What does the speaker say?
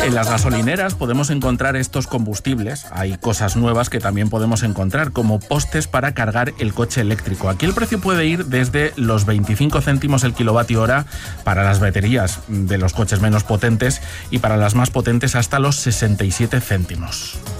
En las gasolineras podemos encontrar estos combustibles. Hay cosas nuevas que también podemos encontrar, como postes para cargar el coche eléctrico. Aquí el precio puede ir desde los 25 céntimos el kilovatio hora para las baterías de los coches menos potentes y para las más potentes hasta los 67 céntimos.